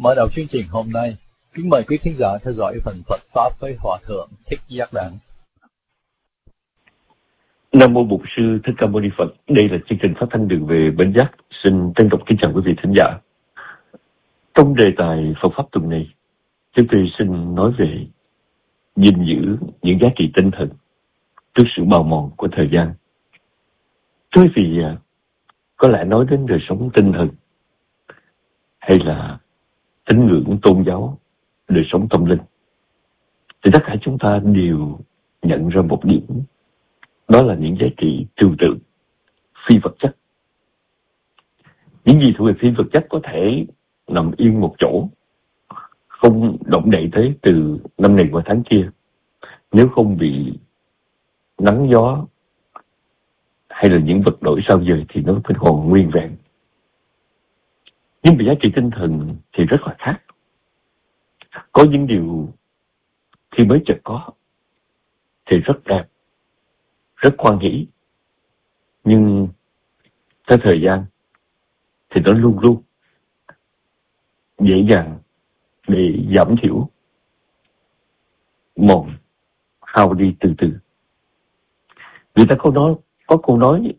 Mở đầu chương trình hôm nay, kính mời quý khán giả theo dõi phần Phật Pháp với Hòa Thượng Thích Giác Đản. Nam mô Bổn Sư Thích Ca Mâu Ni Phật. Đây là chương trình phát thanh đường về Bến Giác. Xin trân trọng kính chào quý vị thính giả. Trong đề tài Phật Pháp tuần này, chúng tôi xin nói về gìn giữ những giá trị tinh thần trước sự bào mòn của thời gian. Quý vị có lẽ nói đến đời sống tinh thần hay là tín ngưỡng tôn giáo, đời sống tâm linh, thì tất cả chúng ta đều nhận ra một điểm, đó là những giá trị trừu tượng, phi vật chất. Những gì thuộc về phi vật chất có thể nằm yên một chỗ, không động đậy tới từ năm này qua tháng kia, nếu không bị nắng gió hay là những vật đổi sao dời thì nó vẫn còn nguyên vẹn. Nhưng về giá trị tinh thần thì rất là khác. Có những điều khi mới chợt có thì rất đẹp, rất hoan hỷ, nhưng theo thời gian thì nó luôn luôn dễ dàng để giảm thiểu, mòn, hao đi từ từ. Người ta có câu nói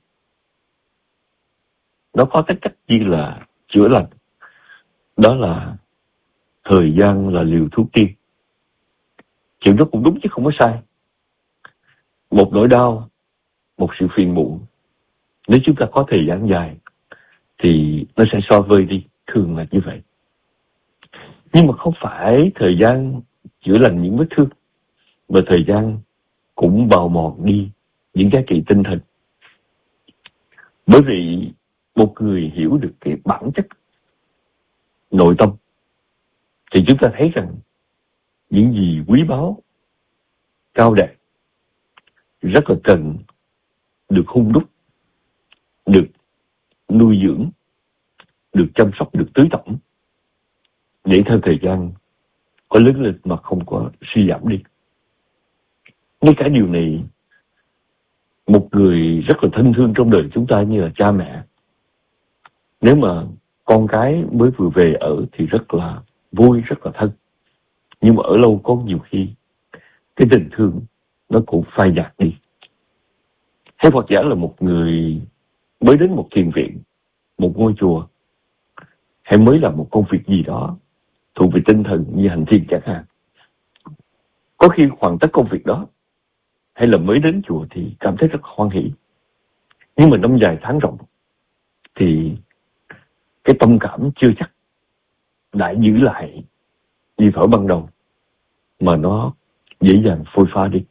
nó có cái cách như là chữa lành, đó là thời gian là liều thuốc tiên. Chuyện đó cũng đúng chứ không có sai. Một nỗi đau, một sự phiền muộn, nếu chúng ta có thời gian dài thì nó sẽ xóa vơi đi, thường là như vậy. Nhưng mà không phải thời gian chữa lành những vết thương, mà thời gian cũng bào mòn đi những giá trị tinh thần. Bởi vì một người hiểu được cái bản chất nội tâm thì chúng ta thấy rằng những gì quý báu, cao đẹp, rất là cần được hun đúc, được nuôi dưỡng, được chăm sóc, được tưới tẩm, để theo thời gian có lớn lên mà không có suy giảm đi. Ngay cả điều này, một người rất là thân thương trong đời chúng ta như là cha mẹ, nếu mà con cái mới vừa về ở thì rất là vui, rất là thân. Nhưng mà ở lâu có nhiều khi cái tình thương nó cũng phai nhạt đi. Hay hoặc giả là một người mới đến một thiền viện, một ngôi chùa, hay mới làm một công việc gì đó thuộc về tinh thần như hành thiền chẳng hạn. Có khi hoàn tất công việc đó, hay là mới đến chùa thì cảm thấy rất hoan hỷ. Nhưng mà năm dài tháng rộng thì cái tâm cảm chưa chắc đã giữ lại như thuở ban đầu, mà nó dễ dàng phôi pha đi.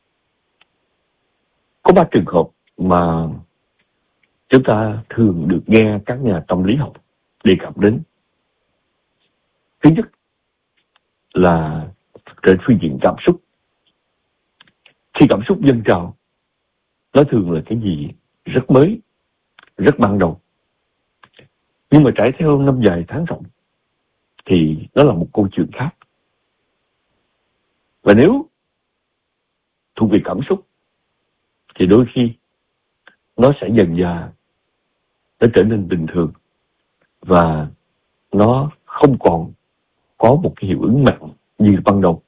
Có 3 trường hợp mà chúng ta thường được nghe các nhà tâm lý học đề cập đến. Thứ nhất là trên phương diện cảm xúc. Khi cảm xúc dâng trào, nó thường là cái gì rất mới, rất ban đầu. Nhưng mà trải theo năm dài tháng rộng thì nó là một câu chuyện khác. Và nếu thuộc về cảm xúc thì đôi khi nó sẽ dần dà, nó trở nên bình thường, và nó không còn có một cái hiệu ứng mạnh như ban đầu.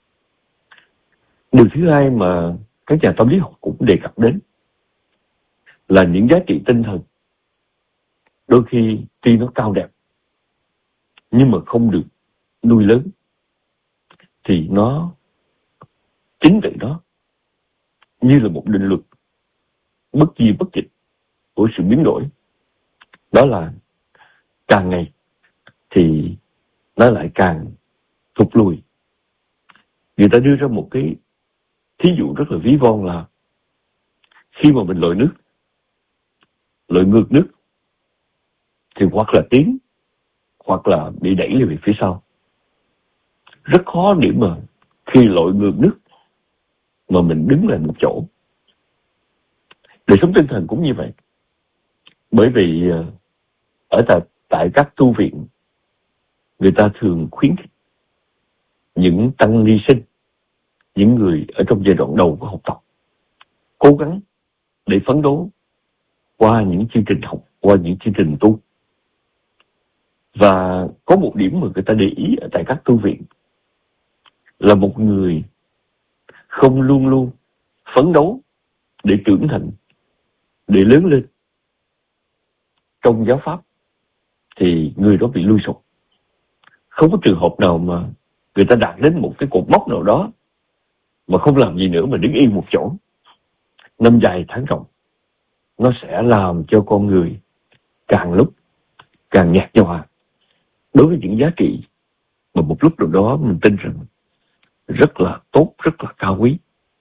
Điều thứ hai mà các nhà tâm lý học cũng đề cập đến là những giá trị tinh thần. Đôi khi tuy nó cao đẹp, nhưng mà không được nuôi lớn, thì nó chính vậy đó, như là một định luật bất di bất dịch của sự biến đổi. Đó là càng ngày thì nó lại càng thụt lùi. Người ta đưa ra một cái thí dụ rất là ví von là khi mà mình lội nước, lội ngược nước, thì hoặc là tiến, hoặc là bị đẩy lên về phía sau. Rất khó để mà khi lội ngược nước mà mình đứng lại một chỗ. Đời sống tinh thần cũng như vậy. Bởi vì ở tại các tu viện, người ta thường khuyến khích những tăng ni sinh, những người ở trong giai đoạn đầu của học tập, cố gắng để phấn đấu qua những chương trình học, qua những chương trình tu. Và có một điểm mà người ta để ý ở tại các tu viện là một người không luôn luôn phấn đấu để trưởng thành, để lớn lên trong giáo pháp, thì người đó bị lui sụp. Không có trường hợp nào mà người ta đạt đến một cái cột mốc nào đó mà không làm gì nữa mà đứng yên một chỗ năm dài tháng rộng. Nó sẽ làm cho con người càng lúc càng nhạt nhòa đối với những giá trị mà một lúc nào đó mình tin rằng rất là tốt, rất là cao quý.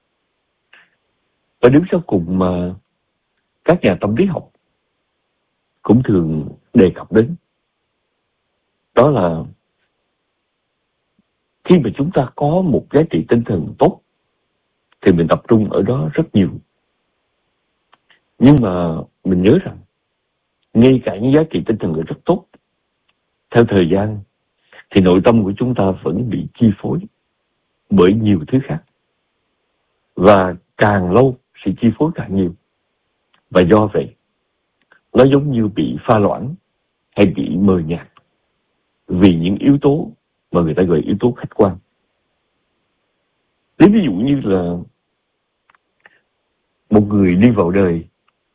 Và điểm sau cùng mà các nhà tâm lý học cũng thường đề cập đến, đó là khi mà chúng ta có một giá trị tinh thần tốt thì mình tập trung ở đó rất nhiều. Nhưng mà mình nhớ rằng ngay cả những giá trị tinh thần rất tốt, theo thời gian thì nội tâm của chúng ta vẫn bị chi phối bởi nhiều thứ khác. Và càng lâu sự chi phối càng nhiều. Và do vậy, nó giống như bị pha loãng hay bị mờ nhạt vì những yếu tố mà người ta gọi yếu tố khách quan. Lấy ví dụ như là một người đi vào đời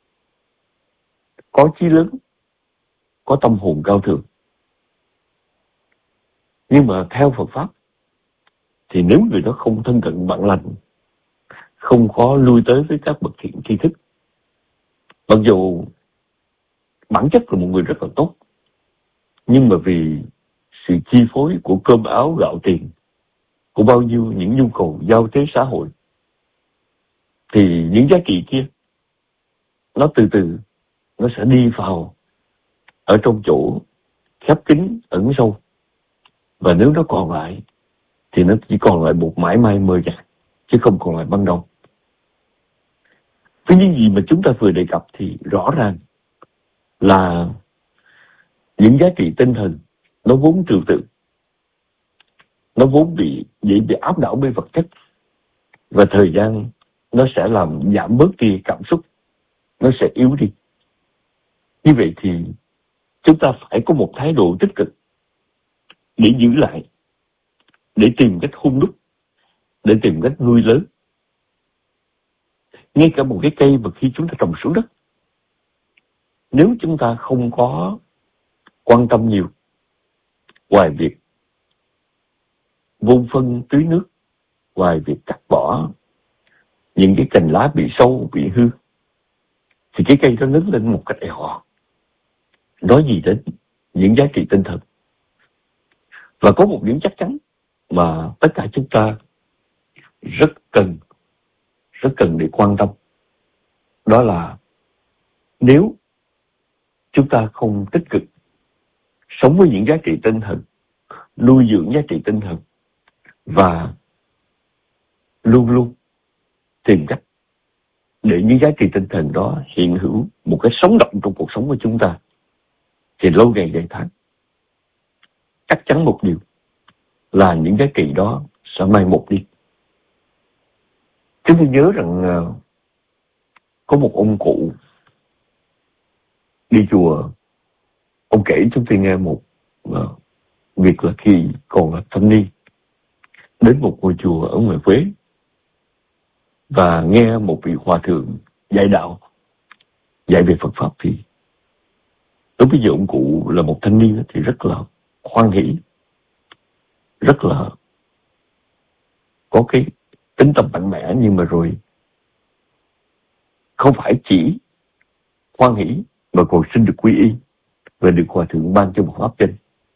có chí lớn, có tâm hồn cao thượng. Nhưng mà theo Phật Pháp thì nếu người đó không thân cận bạn lành, không có lui tới với các bậc thiện tri thức, mặc dù bản chất là một người rất là tốt, nhưng mà vì sự chi phối của cơm áo gạo tiền, của bao nhiêu những nhu cầu giao tế xã hội, thì những giá trị kia nó từ từ nó sẽ đi vào ở trong chỗ khép kín ẩn sâu. Và nếu nó còn lại thì nó chỉ còn lại một mãi may mờ nhạt, chứ không còn lại ban đầu. Với những gì mà chúng ta vừa đề cập thì rõ ràng là những giá trị tinh thần nó vốn trừu tượng, nó vốn dễ bị áp đảo bởi vật chất, và thời gian nó sẽ làm giảm bớt đi cảm xúc, nó sẽ yếu đi. Như vậy thì chúng ta phải có một thái độ tích cực để giữ lại, để tìm cách hun đúc, để tìm cách nuôi lớn. Ngay cả một cái cây mà khi chúng ta trồng xuống đất, nếu chúng ta không có quan tâm nhiều, ngoài việc vun phân tưới nước, ngoài việc cắt bỏ những cái cành lá bị sâu, bị hư, thì cái cây nó lớn lên một cách eo hò. Nói gì đến những giá trị tinh thần. Và có một điểm chắc chắn mà tất cả chúng ta rất cần để quan tâm, đó là nếu chúng ta không tích cực sống với những giá trị tinh thần, nuôi dưỡng giá trị tinh thần, và luôn luôn tìm cách để những giá trị tinh thần đó hiện hữu một cái sống động trong cuộc sống của chúng ta, thì lâu ngày dài tháng chắc chắn một điều là những giá trị đó sẽ mai một đi. Chúng tôi nhớ rằng có một ông cụ đi chùa, ông kể chúng tôi nghe một việc là khi còn là thanh niên đến một ngôi chùa ở ngoài Quế và nghe một vị hòa thượng dạy đạo, dạy về Phật Pháp. Thì lúc bây giờ ông cụ là một thanh niên thì rất là hoan hỷ, rất là có cái tính tâm mạnh mẽ, nhưng mà rồi không phải chỉ hoan hỷ mà còn xin được quy y và được hòa thượng ban cho một pháp danh.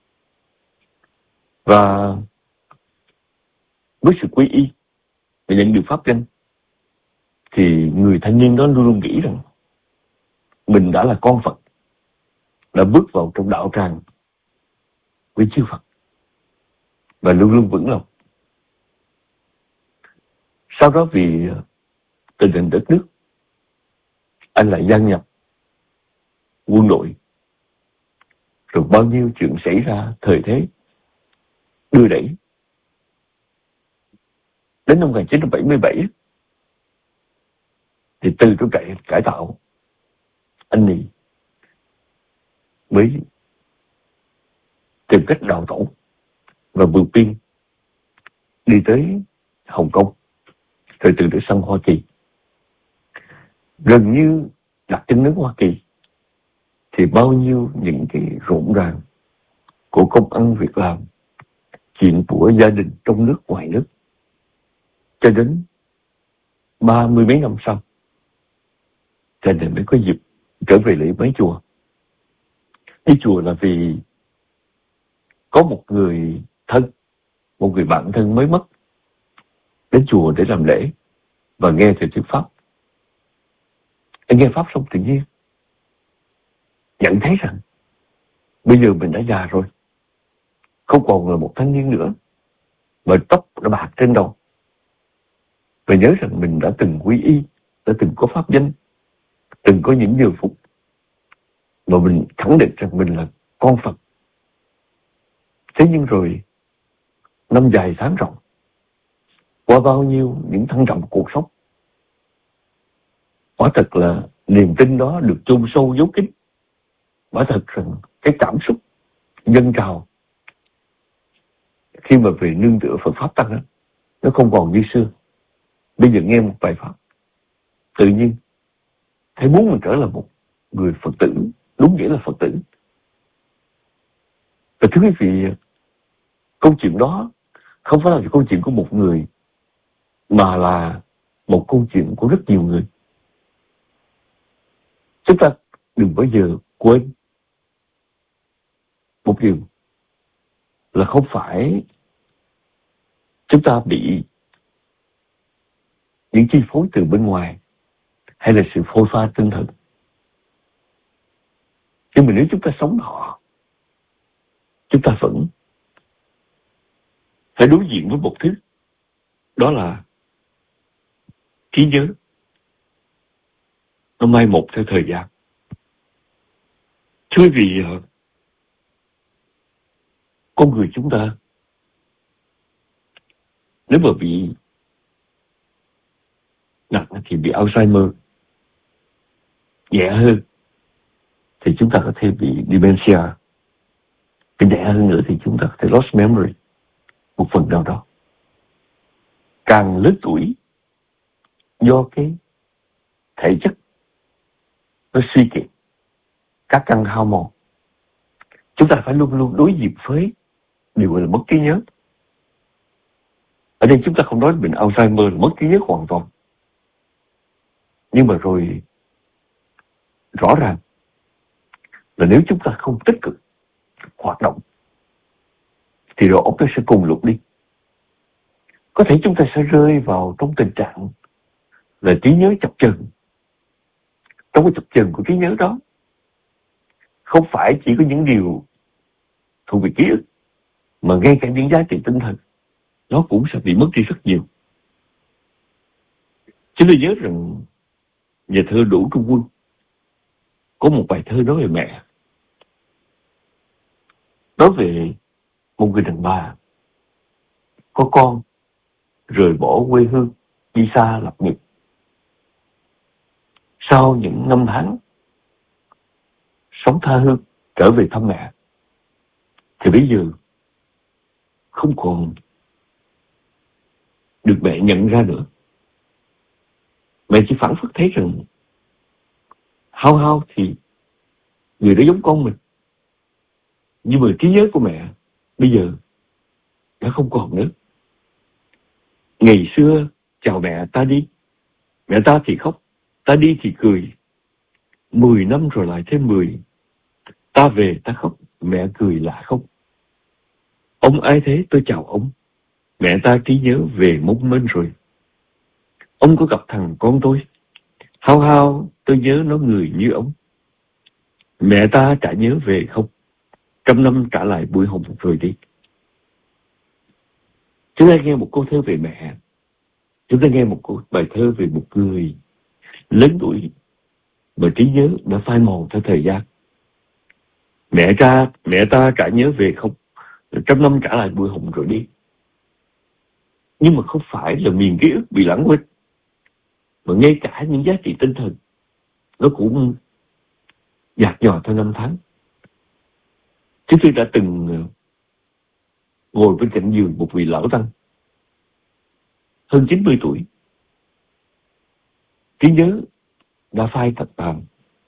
Và với sự quy y và nhận được pháp danh thì người thanh niên đó luôn luôn nghĩ rằng mình đã là con Phật, đã bước vào trong đạo tràng với chư Phật, và luôn luôn vững lòng. Sau đó vì tình hình đất nước, anh lại gia nhập quân đội, rồi bao nhiêu chuyện xảy ra thời thế đưa đẩy. Đến năm 1977 thì từ trong trại cải tạo, anh này mới tìm cách đào tẩu và vượt biên đi tới Hồng Kông, rồi từ đó sang Hoa Kỳ. Gần như đặt chân đến Hoa Kỳ thì bao nhiêu những cái rộn ràng của công ăn việc làm, chuyện của gia đình trong nước ngoài nước, cho đến 30 mấy năm sau cho nên mới có dịp trở về lễ bái chùa. Đi chùa là vì có một người thân, một người bạn thân mới mất, đến chùa để làm lễ và nghe thầy thuyết pháp. Anh nghe pháp xong tự nhiên nhận thấy rằng bây giờ mình đã già rồi, không còn là một thanh niên nữa, mà tóc đã bạc trên đầu. Và nhớ rằng mình đã từng quy y, đã từng có pháp danh, từng có những giờ phút mà mình khẳng định rằng mình là con Phật. Thế nhưng rồi năm dài tháng rộng, qua bao nhiêu những thăng trầm cuộc sống, quả thật là niềm tin đó được chôn sâu giấu kín. Quả thật rằng cái cảm xúc dâng trào khi mà về nương tựa Phật pháp tăng đó, nó không còn như xưa. Bây giờ nghe một bài pháp, tự nhiên thấy muốn mình trở là một người Phật tử, đúng nghĩa là Phật tử. Và thưa quý vị, câu chuyện đó không phải là câu chuyện của một người, mà là một câu chuyện của rất nhiều người. Chúng ta đừng bao giờ quên một điều là không phải chúng ta bị những chi phối từ bên ngoài hay là sự phôi pha tinh thần. Nhưng mà nếu chúng ta sống họ, chúng ta vẫn phải đối diện với một thứ, đó là trí nhớ. Nó mai một theo thời gian. Thưa vì con người chúng ta nếu mà bị nặng thì bị Alzheimer, nhẹ hơn thì chúng ta có thể bị dementia, nhẹ hơn nữa thì chúng ta có thể lost memory một phần nào đó. Càng lớn tuổi, do cái thể chất nó suy kiệt, các căn hao mòn, chúng ta phải luôn luôn đối diện với điều là mất trí nhớ. Ở đây chúng ta không nói bệnh Alzheimer là mất trí nhớ hoàn toàn, nhưng mà rồi rõ ràng là nếu chúng ta không tích cực hoạt động thì đầu óc nó sẽ cùng lúc đi. Có thể chúng ta sẽ rơi vào trong tình trạng là trí nhớ chập chờn. Trong cái chập chờn của trí nhớ đó, không phải chỉ có những điều thuộc về ký ức, mà ngay cả những giá trị tinh thần nó cũng sẽ bị mất đi rất nhiều. Chúng tôi nhớ rằng nhà thơ Đỗ Trung Quân có một bài thơ nói về mẹ, nói về một người đàn bà có con rời bỏ quê hương đi xa lập nghiệp. Sau những năm tháng sống tha hương trở về thăm mẹ thì bây giờ không còn được mẹ nhận ra nữa. Mẹ chỉ phảng phất thấy rằng hao hao thì người đó giống con mình, nhưng mà trí nhớ của mẹ bây giờ đã không còn nữa. Ngày xưa chào mẹ ta đi, mẹ ta thì khóc, ta đi thì cười. 10 năm rồi lại thêm 10, ta về ta khóc, mẹ cười lạ không. Ông ai thế tôi chào ông, mẹ ta trí nhớ về mong mênh rồi. Ông có gặp thằng con tôi, hao hao tôi nhớ nó người như ông. Mẹ ta trả nhớ về không, 100 năm trả lại bụi hồng rồi đi. Chúng ta nghe một câu thơ về mẹ, chúng ta nghe một bài thơ về một người lớn tuổi mà trí nhớ đã phai màu theo thời gian. Mẹ ta trả nhớ về không, 100 năm trả lại bụi hồng rồi đi. Nhưng mà không phải là miền ký ức bị lãng quên, mà ngay cả những giá trị tinh thần nó cũng nhạt nhòa theo năm tháng. Chúng tôi đã từng ngồi bên cạnh giường một vị lão tăng hơn 90 tuổi. Trí nhớ đã phai thật tàn,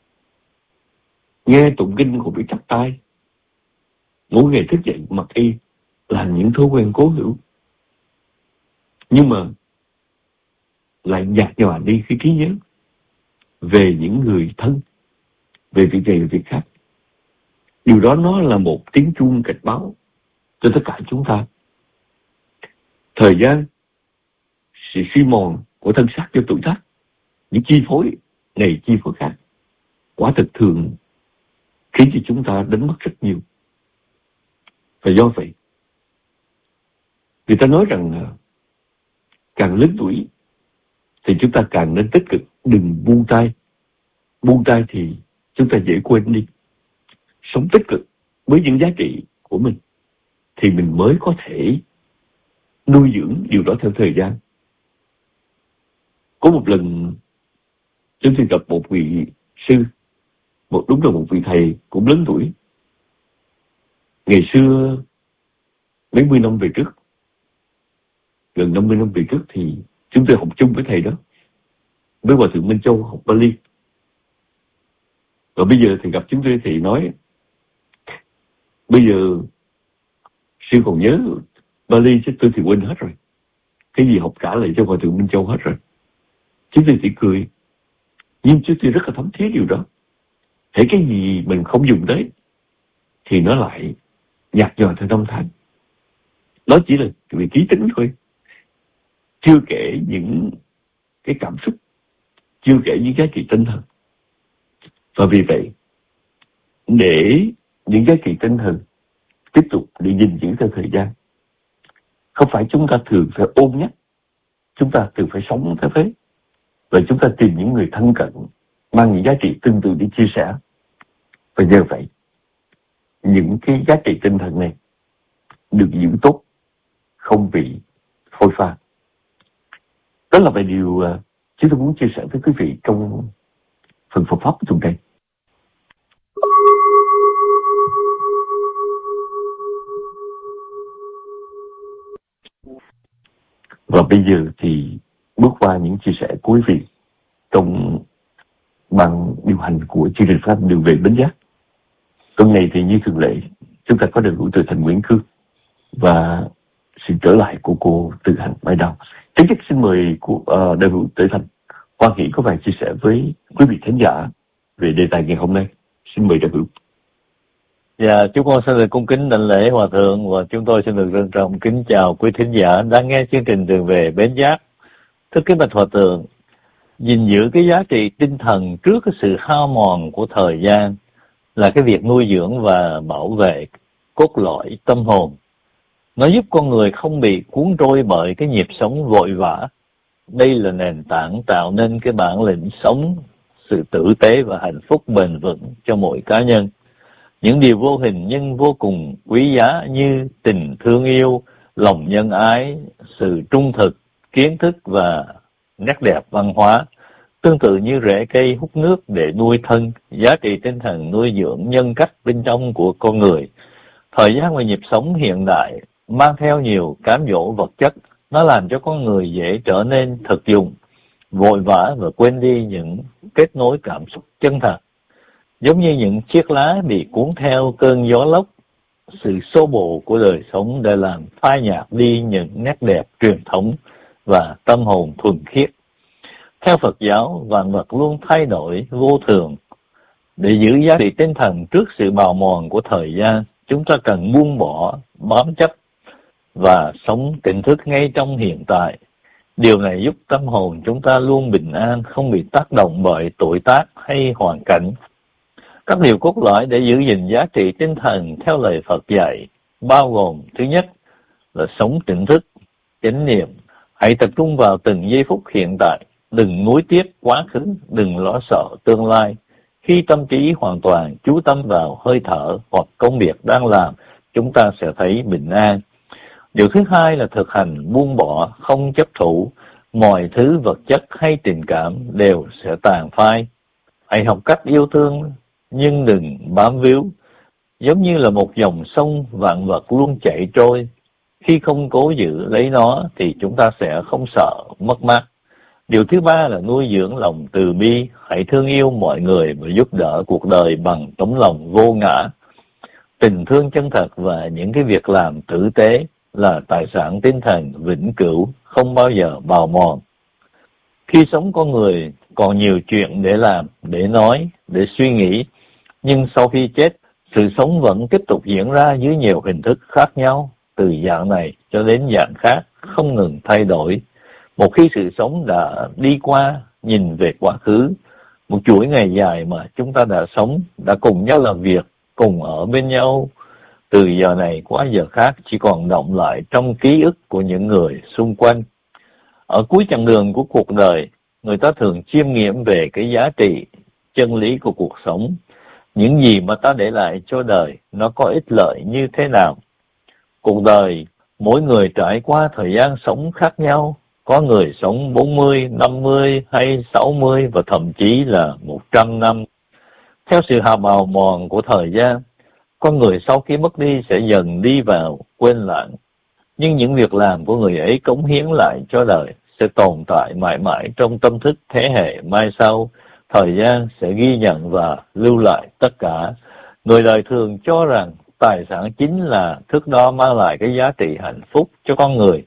nghe tụng kinh cũng bị chắp tay, mỗi ngày thức dậy mặc y là những thói quen cố hữu, nhưng mà lại nhạt nhòa đi cái trí nhớ về những người thân, về việc này việc khác. Điều đó nó là một tiếng chuông cảnh báo cho tất cả chúng ta. Thời gian, sự suy mòn của thân xác cho tuổi tác, những chi phối này chi phối khác, quả thực thường khiến cho chúng ta đánh mất rất nhiều. Và do vậy, người ta nói rằng càng lớn tuổi thì chúng ta càng nên tích cực, đừng buông tay. Buông tay thì chúng ta dễ quên đi. Sống tích cực với những giá trị của mình thì mình mới có thể nuôi dưỡng điều đó theo thời gian. Có một lần chúng tôi gặp một vị sư, đúng là một vị thầy cũng lớn tuổi. Ngày xưa mấy mươi năm về trước, gần 50 năm về trước thì chúng tôi học chung với thầy đó, với Hòa Thượng Minh Châu học Bali. Và bây giờ thì gặp chúng tôi thì nói, bây giờ sư còn nhớ Bali chứ tôi thì quên hết rồi. Cái gì học cả lại cho Hòa Thượng Minh Châu hết rồi. Chúng tôi thì cười, nhưng chúng tôi rất là thấm thía điều đó. Hễ cái gì mình không dùng tới thì nó lại nhạt nhòa theo năm tháng. Đó chỉ là vì ký tính thôi, chưa kể những cái cảm xúc, chưa kể những giá trị tinh thần. Và vì vậy, để những giá trị tinh thần tiếp tục được gìn giữ theo thời gian, không phải chúng ta thường phải ôm nhắc, chúng ta thường phải sống theo thế. Và chúng ta tìm những người thân cận mang những giá trị tương tự để chia sẻ. Và nhờ vậy, những cái giá trị tinh thần này được giữ tốt, không bị phôi pha. Đó là vài điều chúng tôi muốn chia sẻ với quý vị trong phần Phật Pháp của tuần này. Và bây giờ thì bước qua những chia sẻ của quý vị trong ban điều hành của chương trình phát Đường Về Bến Giác. Tuần này thì như thường lệ, chúng ta có đội ngũ Từ Thành Nguyễn Khương và sự trở lại của cô Từ Hằng Mai Đào. Trước nhất xin mời đội ngũ Từ Thành hoan hỷ có vài chia sẻ với quý vị khán giả về đề tài ngày hôm nay. Xin mời đội ngũ. Dạ, chúng con xin được cung kính đảnh lễ Hòa Thượng và chúng tôi xin được trân trọng kính chào quý thính giả đang nghe chương trình Đường Về Bến Giác. Thưa kính bạch Hòa Thượng, gìn giữ cái giá trị tinh thần trước cái sự hao mòn của thời gian là cái việc nuôi dưỡng và bảo vệ cốt lõi tâm hồn. Nó giúp con người không bị cuốn trôi bởi cái nhịp sống vội vã. Đây là nền tảng tạo nên cái bản lĩnh sống, sự tử tế và hạnh phúc bền vững cho mỗi cá nhân. Những điều vô hình nhưng vô cùng quý giá như tình thương yêu, lòng nhân ái, sự trung thực, kiến thức và nét đẹp văn hóa. Tương tự như rễ cây hút nước để nuôi thân, giá trị tinh thần nuôi dưỡng nhân cách bên trong của con người. Thời gian và nhịp sống hiện đại mang theo nhiều cám dỗ vật chất, nó làm cho con người dễ trở nên thực dụng, vội vã và quên đi những kết nối cảm xúc chân thật. Giống như những chiếc lá bị cuốn theo cơn gió lốc, sự xô bồ của đời sống đã làm phai nhạt đi những nét đẹp truyền thống và tâm hồn thuần khiết. Theo Phật giáo, vạn vật luôn thay đổi vô thường. Để giữ giá trị tinh thần trước sự bào mòn của thời gian, chúng ta cần buông bỏ, bám chấp và sống tỉnh thức ngay trong hiện tại. Điều này giúp tâm hồn chúng ta luôn bình an, không bị tác động bởi tuổi tác hay hoàn cảnh. Các điều cốt lõi để giữ gìn giá trị tinh thần theo lời Phật dạy bao gồm: thứ nhất là sống tỉnh thức, chánh niệm. Hãy tập trung vào từng giây phút hiện tại, đừng nuối tiếc quá khứ, đừng lo sợ tương lai. Khi tâm trí hoàn toàn chú tâm vào hơi thở hoặc công việc đang làm, chúng ta sẽ thấy bình an. Điều thứ hai là thực hành buông bỏ, không chấp thủ. Mọi thứ vật chất hay tình cảm đều sẽ tàn phai. Hãy học cách yêu thương nhưng đừng bám víu. Giống như là một dòng sông, vạn vật luôn chảy trôi. Khi không cố giữ lấy nó thì chúng ta sẽ không sợ mất mát. Điều thứ ba là nuôi dưỡng lòng từ bi. Hãy thương yêu mọi người và giúp đỡ cuộc đời bằng tấm lòng vô ngã. Tình thương chân thật và những cái việc làm tử tế là tài sản tinh thần vĩnh cửu, không bao giờ bào mòn. Khi sống con người còn nhiều chuyện để làm, để nói, để suy nghĩ, nhưng sau khi chết, sự sống vẫn tiếp tục diễn ra dưới nhiều hình thức khác nhau, từ dạng này cho đến dạng khác, không ngừng thay đổi. Một khi sự sống đã đi qua, nhìn về quá khứ, một chuỗi ngày dài mà chúng ta đã sống, đã cùng nhau làm việc, cùng ở bên nhau, từ giờ này qua giờ khác chỉ còn đọng lại trong ký ức của những người xung quanh. Ở cuối chặng đường của cuộc đời, người ta thường chiêm nghiệm về cái giá trị, chân lý của cuộc sống. Những gì mà ta để lại cho đời, nó có ích lợi như thế nào? Cuộc đời, mỗi người trải qua thời gian sống khác nhau. Có người sống 40, 50 hay 60 và thậm chí là 100 năm. Theo sự bào mòn của thời gian, con người sau khi mất đi sẽ dần đi vào quên lãng. Nhưng những việc làm của người ấy cống hiến lại cho đời sẽ tồn tại mãi mãi trong tâm thức thế hệ mai sau. Thời gian sẽ ghi nhận và lưu lại tất cả. Người đời thường cho rằng tài sản chính là thước đo mang lại cái giá trị hạnh phúc cho con người.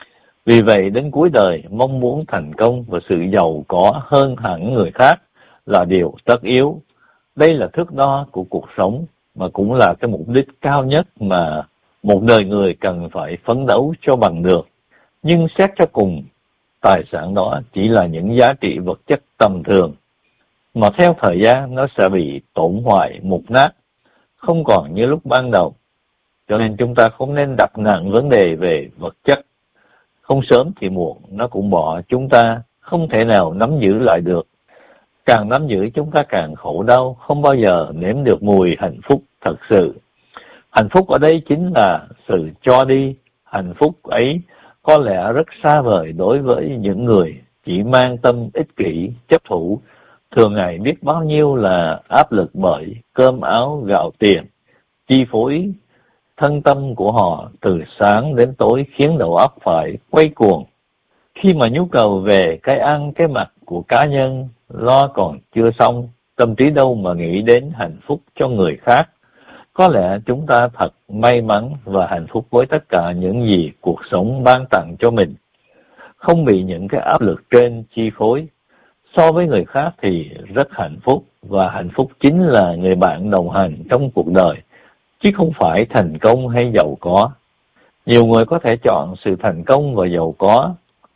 Vì vậy đến cuối đời, mong muốn thành công và sự giàu có hơn hẳn người khác là điều tất yếu. Đây là thước đo của cuộc sống, mà cũng là cái mục đích cao nhất mà một đời người cần phải phấn đấu cho bằng được. Nhưng xét cho cùng, tài sản đó chỉ là những giá trị vật chất tầm thường, mà theo thời gian nó sẽ bị tổn hoại, mục nát, không còn như lúc ban đầu. Cho nên chúng ta không nên đặt nặng vấn đề về vật chất. Không sớm thì muộn, nó cũng bỏ chúng ta, không thể nào nắm giữ lại được. Càng nắm giữ chúng ta càng khổ đau, không bao giờ nếm được mùi hạnh phúc thật sự. Hạnh phúc ở đây chính là sự cho đi. Hạnh phúc ấy có lẽ rất xa vời đối với những người chỉ mang tâm ích kỷ, chấp thủ. Thường ngày biết bao nhiêu là áp lực bởi cơm áo gạo tiền, chi phối thân tâm của họ từ sáng đến tối, khiến đầu óc phải quay cuồng. Khi mà nhu cầu về cái ăn, cái mặc của cá nhân lo còn chưa xong, tâm trí đâu mà nghĩ đến hạnh phúc cho người khác. Có lẽ chúng ta thật may mắn và hạnh phúc với tất cả những gì cuộc sống ban tặng cho mình, không bị những cái áp lực trên chi phối. So với người khác thì rất hạnh phúc, và hạnh phúc chính là người bạn đồng hành trong cuộc đời, chứ không phải thành công hay giàu có. Nhiều người có thể chọn sự thành công và giàu có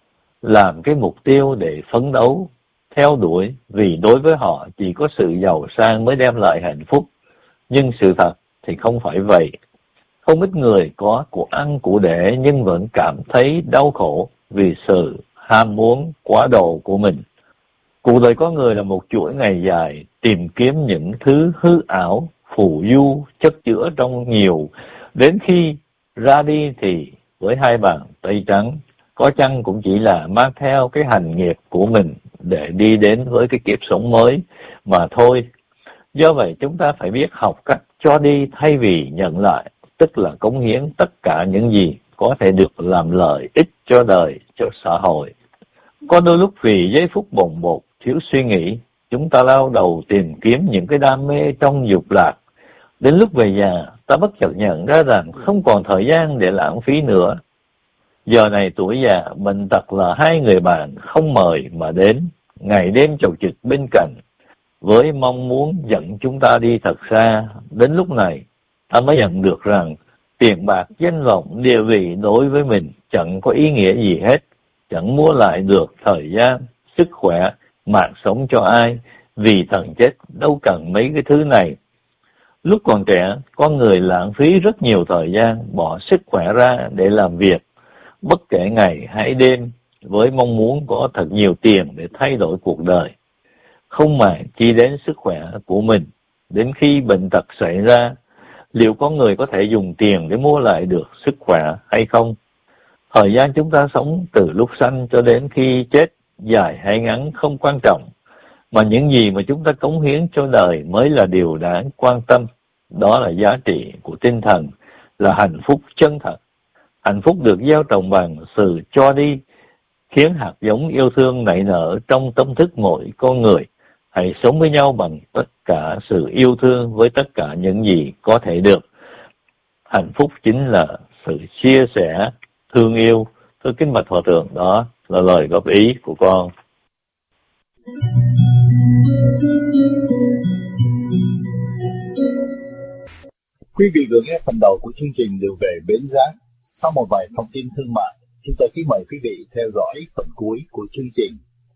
làm cái mục tiêu để phấn đấu, theo đuổi, vì đối với họ chỉ có sự giàu sang mới đem lại hạnh phúc. Nhưng sự thật thì không phải vậy. Không ít người có của ăn của để nhưng vẫn cảm thấy đau khổ vì sự ham muốn quá độ của mình. Cuộc đời có người là một chuỗi ngày dài tìm kiếm những thứ hư ảo, phù du, chất chứa trong nhiều, đến khi ra đi thì với hai bàn tay trắng, có chăng cũng chỉ là mang theo cái hành nghiệp của mình để đi đến với cái kiếp sống mới mà thôi. Do vậy chúng ta phải biết học cách cho đi thay vì nhận lại, tức là cống hiến tất cả những gì có thể được làm lợi ích cho đời, cho xã hội. Có đôi lúc vì giây phút bồng bột, thiếu suy nghĩ, chúng ta lao đầu tìm kiếm những cái đam mê trong dục lạc. Đến lúc về nhà, ta bất chợt nhận ra rằng không còn thời gian để lãng phí nữa. Giờ này tuổi già, bệnh tật là hai người bạn không mời mà đến, ngày đêm chầu trực bên cạnh, với mong muốn dẫn chúng ta đi thật xa. Đến lúc này, ta mới nhận được rằng tiền bạc, danh vọng, địa vị đối với mình chẳng có ý nghĩa gì hết, chẳng mua lại được thời gian, sức khỏe, mạng sống cho ai, vì thần chết đâu cần mấy cái thứ này. Lúc còn trẻ, con người lãng phí rất nhiều thời gian, bỏ sức khỏe ra để làm việc, bất kể ngày hay đêm, với mong muốn có thật nhiều tiền để thay đổi cuộc đời. Không màng chi đến sức khỏe của mình. Đến khi bệnh tật xảy ra, liệu con người có thể dùng tiền để mua lại được sức khỏe hay không? Thời gian chúng ta sống từ lúc sanh cho đến khi chết, dài hay ngắn không quan trọng, mà những gì mà chúng ta cống hiến cho đời mới là điều đáng quan tâm. Đó là giá trị của tinh thần, là hạnh phúc chân thật. Hạnh phúc được gieo trồng bằng sự cho đi, khiến hạt giống yêu thương nảy nở trong tâm thức mỗi con người. Hãy sống với nhau bằng tất cả sự yêu thương với tất cả những gì có thể được. Hạnh phúc chính là sự chia sẻ, thương yêu. Thưa kính bạch Hòa Thượng, đó là lời góp ý của con. Quý vị vừa nghe phần đầu của chương trình Đường về Bến Giác. Sau một vài thông tin thương mại, chúng tôi kính mời quý vị theo dõi phần cuối của chương trình.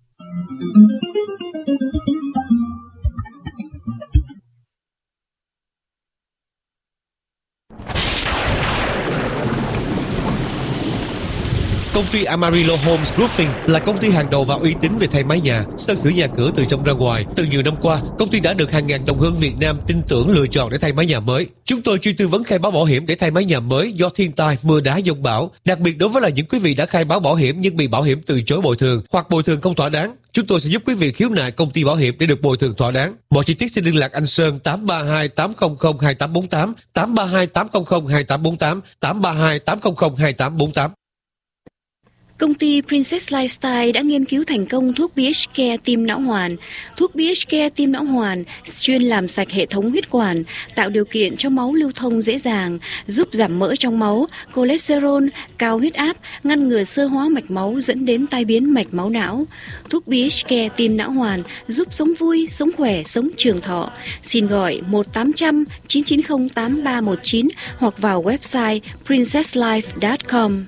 Công ty Amarillo Homes Roofing là công ty hàng đầu và uy tín về thay mái nhà, sơn sửa nhà cửa từ trong ra ngoài. Từ nhiều năm qua, công ty đã được hàng ngàn đồng hương Việt Nam tin tưởng lựa chọn để thay mái nhà mới. Chúng tôi chuyên tư vấn khai báo bảo hiểm để thay mái nhà mới do thiên tai, mưa đá, dông bão. Đặc biệt đối với những quý vị đã khai báo bảo hiểm nhưng bị bảo hiểm từ chối bồi thường hoặc bồi thường không thỏa đáng, chúng tôi sẽ giúp quý vị khiếu nại công ty bảo hiểm để được bồi thường thỏa đáng. Mọi chi tiết xin liên lạc anh Sơn 832 800 2848, 832 800 2848, 832 800 2848. Công ty Princess Lifestyle đã nghiên cứu thành công thuốc BH Care tim não hoàn. Thuốc BH Care tim não hoàn chuyên làm sạch hệ thống huyết quản, tạo điều kiện cho máu lưu thông dễ dàng, giúp giảm mỡ trong máu, cholesterol, cao huyết áp, ngăn ngừa xơ hóa mạch máu dẫn đến tai biến mạch máu não. Thuốc BH Care tim não hoàn giúp sống vui, sống khỏe, sống trường thọ. Xin gọi 1-800-990-8319 hoặc vào website princesslife.com.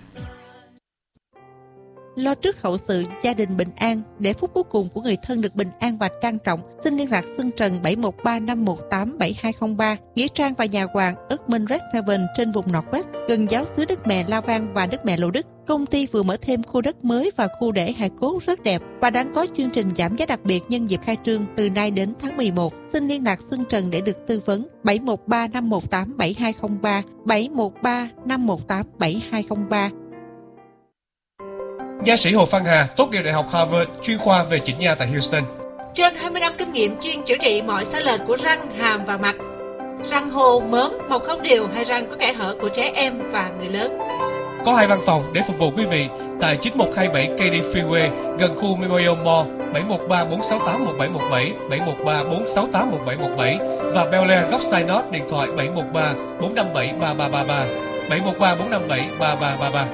Lo trước hậu sự, gia đình bình an, để phút cuối cùng của người thân được bình an và trang trọng. Xin liên lạc Xuân Trần 713 518 7203, Nghĩa Trang và Nhà Hoàng Erdman Red Seven trên vùng Northwest, gần giáo xứ Đức Mẹ La Vang và Đức Mẹ Lộ Đức. Công ty vừa mở thêm khu đất mới và khu để hài cốt rất đẹp và đang có chương trình giảm giá đặc biệt nhân dịp khai trương từ nay đến tháng 11. Xin liên lạc Xuân Trần để được tư vấn 713 518 7203, 713 518 7203. Nha sĩ Hồ Phan Hà tốt nghiệp Đại học Harvard, chuyên khoa về chỉnh nha tại Houston. Trên 20 năm kinh nghiệm chuyên chữa trị mọi sai lệch của răng, hàm và mặt. Răng hồ, mớm, mọc không đều hay răng có kẽ hở của trẻ em và người lớn. Có 2 văn phòng để phục vụ quý vị tại 9127 KD Freeway gần khu Memorial Mall, 713 468 1717, 713 468 1717 và Bel Air góc Synod điện thoại 713 457 3333, 713 457 3333.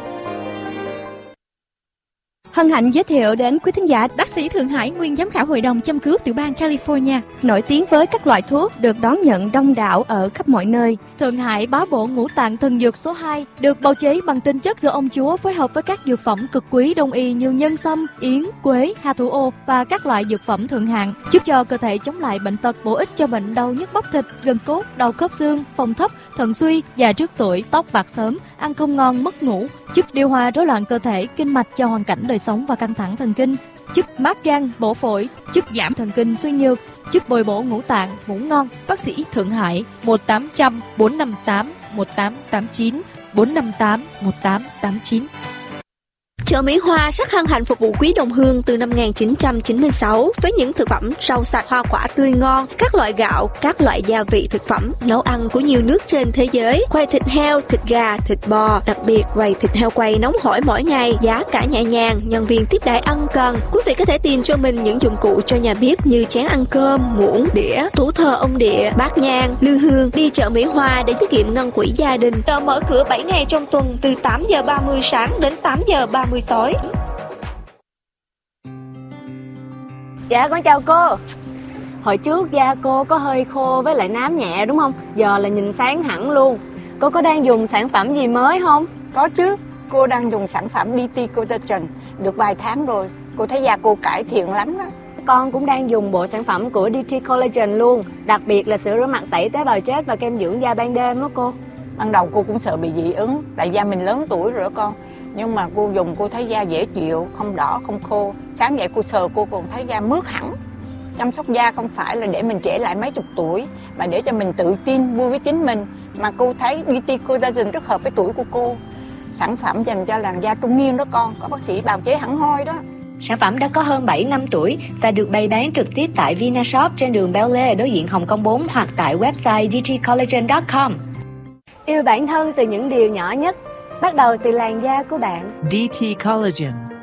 Hân hạnh giới thiệu đến quý thính giả bác sĩ Thượng Hải, nguyên giám khảo hội đồng châm cứu tiểu bang California, nổi tiếng với các loại thuốc được đón nhận đông đảo ở khắp mọi nơi. Thượng Hải bá bộ ngũ tạng thần dược số 2 được bào chế bằng tinh chất do ông chúa phối hợp với các dược phẩm cực quý đông y như nhân sâm, yến, quế, hà thủ ô và các loại dược phẩm thượng hạng, giúp cho cơ thể chống lại bệnh tật, bổ ích cho bệnh đau nhức bắp thịt, gân cốt, đau khớp xương, phong thấp, thận suy, già trước tuổi, tóc bạc sớm, ăn không ngon, mất ngủ, giúp điều hòa rối loạn cơ thể, kinh mạch cho hoàn cảnh đời sống và căng thẳng thần kinh, giúp mát gan, bổ phổi, giúp giảm thần kinh suy nhược, giúp bồi bổ ngũ tạng, ngủ ngon. Bác sĩ Thượng Hải 1800 458 1889 458 1889. Chợ Mỹ Hoa rất hân hạnh phục vụ quý đồng hương từ năm 1996 với những thực phẩm rau sạch, hoa quả tươi ngon, các loại gạo, các loại gia vị thực phẩm nấu ăn của nhiều nước trên thế giới, quầy thịt heo, thịt gà, thịt bò, đặc biệt quầy thịt heo quay nóng hổi mỗi ngày, giá cả nhẹ nhàng, nhân viên tiếp đãi ân cần. Quý vị có thể tìm cho mình những dụng cụ cho nhà bếp như chén ăn cơm, muỗng, đĩa, tủ thờ ông địa, bát nhang, lư hương. Đi chợ Mỹ Hoa để tiết kiệm ngân quỹ gia đình. Chợ mở cửa 7 ngày trong tuần từ 8 giờ 30 sáng đến 8 giờ 30 tối. Dạ con chào cô. Hồi trước da cô có hơi khô với lại nám nhẹ đúng không? Giờ là nhìn sáng hẳn luôn. Cô có đang dùng sản phẩm gì mới không? Có chứ, cô đang dùng sản phẩm DT Collagen được vài tháng rồi. Cô thấy da cô cải thiện lắm đó. Con cũng đang dùng bộ sản phẩm của DT Collagen luôn. Đặc biệt là sữa rửa mặt tẩy tế bào chết và kem dưỡng da ban đêm đó cô. Ban đầu cô cũng sợ bị dị ứng, tại da mình lớn tuổi rồi đó con. Nhưng mà cô dùng cô thấy da dễ chịu, không đỏ, không khô. Sáng dậy cô sờ cô còn thấy da mướt hẳn. Chăm sóc da không phải là để mình trẻ lại mấy chục tuổi, mà để cho mình tự tin, vui với chính mình. Mà cô thấy DT Collagen rất hợp với tuổi của cô. Sản phẩm dành cho làn da trung niên đó con, có bác sĩ bào chế hẳn hoi đó. Sản phẩm đã có hơn 7 năm tuổi và được bày bán trực tiếp tại Vinashop trên đường Bel Air đối diện Hồng Kông 4 hoặc tại website dtcollagen.com. Yêu bản thân từ những điều nhỏ nhất. Bắt đầu từ làn da của bạn. DT Collagen